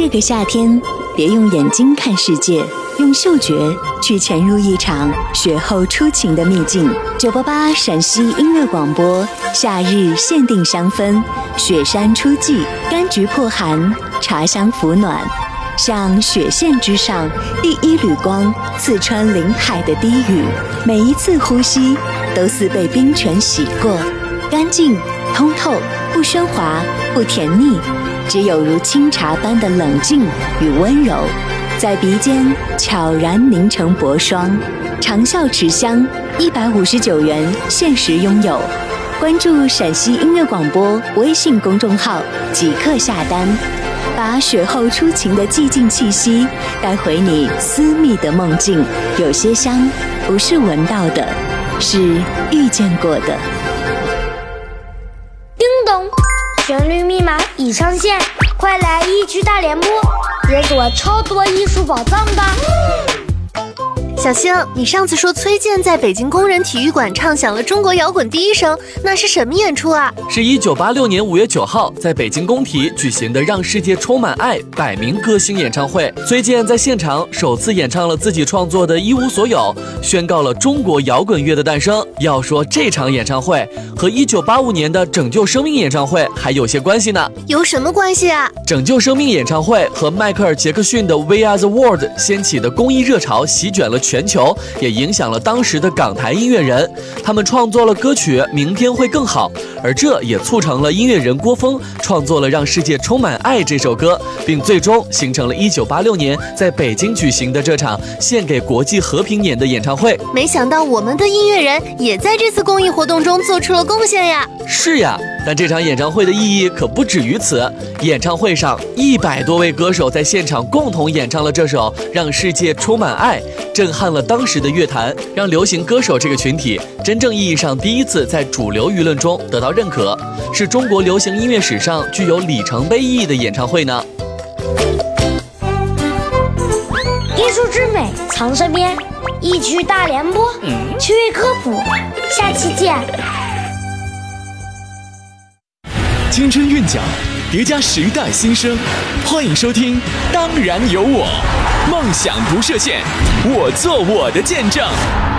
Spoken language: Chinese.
这个夏天，别用眼睛看世界，用嗅觉去潜入一场雪后初晴的秘境。988陕西音乐广播，夏日限定香氛，雪山初霁，柑橘破寒，茶香抚暖。像雪线之上第一缕光，刺穿林海的低语，每一次呼吸都似被冰泉洗过，干净通透，不喧哗，不甜腻，只有如清茶般的冷静与温柔，在鼻尖悄然凝成薄霜。长效持香，159元限时拥有。关注陕西音乐广播微信公众号即刻下单，把雪后初晴的寂静气息带回你私密的梦境。有些香不是闻到的，是遇见过的。 叮咚，旋律密码已上线，快来一区大联播，解锁超多艺术宝藏吧！ 小星，你上次说崔健在北京工人体育馆唱响了中国摇滚第一声，那是什么演出啊？ 是1986年5月9号在北京工体举行的《让世界充满爱》100名歌星演唱会。崔健在现场首次演唱了自己创作的《一无所有》，宣告了中国摇滚乐的诞生。要说这场演唱会和1985年的拯救生命演唱会还有些关系呢。 有什么关系啊？ 拯救生命演唱会和迈克尔·杰克逊的《We Are the World》掀起的公益热潮席卷了全球，也影响了当时的港台音乐人，他们创作了歌曲《明天会更好》，而这也促成了音乐人郭峰创作了《让世界充满爱》这首歌，并最终形成了1986年在北京举行的这场献给国际和平年的演唱会。 没想到我们的音乐人也在这次公益活动中做出了贡献呀！ 是呀，但这场演唱会的意义可不止于此。演唱会上100多位歌手在现场共同演唱了这首《让世界充满爱》，震撼了当时的乐坛，让流行歌手这个群体真正意义上第一次在主流舆论中得到认可，是中国流行音乐史上具有里程碑意义的演唱会呢。 艺术之美藏身边，一区大联播，趣味科普，下期见。 青春韵脚，叠加时代新生，欢迎收听《当然有我》，梦想不设限，我做我的见证。